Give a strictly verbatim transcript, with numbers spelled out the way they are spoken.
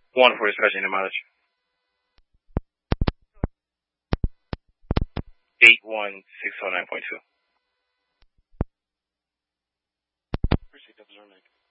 One for discussion and mileage. Eight one six oh nine point two. Appreciate that, Zermac.